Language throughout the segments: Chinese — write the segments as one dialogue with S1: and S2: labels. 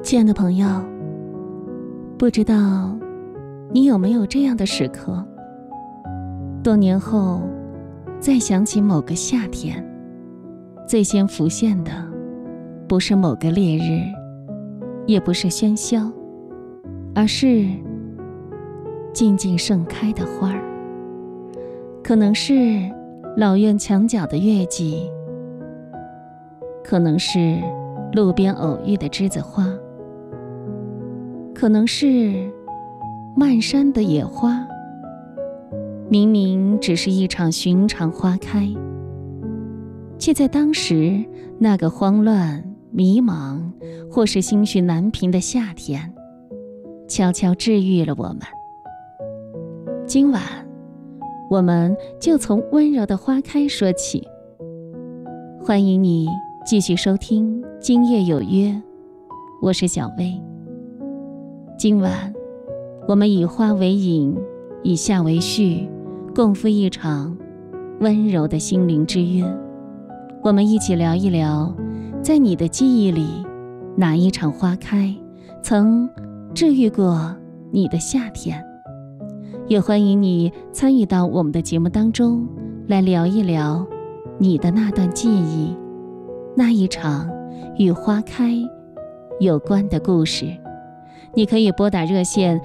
S1: 亲爱的朋友，不知道你有没有这样的时刻，多年后再想起某个夏天，最先浮现的不是某个烈日，也不是喧嚣，而是静静盛开的花儿。可能是老院墙角的月季，可能是路边偶遇的栀子花，可能是漫山的野花。明明只是一场寻常花开，却在当时那个慌乱、迷茫或是心绪难平的夏天，悄悄治愈了我们。今晚我们就从温柔的花开说起。欢迎你继续收听今夜有约，我是小薇。今晚我们以花为引，以夏为序，共赴一场温柔的心灵之约。我们一起聊一聊，在你的记忆里，哪一场花开曾治愈过你的夏天。也欢迎你参与到我们的节目当中，来聊一聊你的那段记忆，那一场与花开有关的故事。你可以拨打热线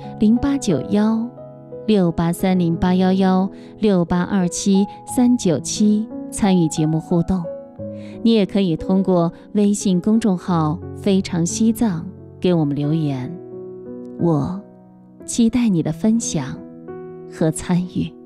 S1: 0891-6830811-6827-397参与节目互动。你也可以通过微信公众号非常西藏给我们留言，我期待你的分享和参与。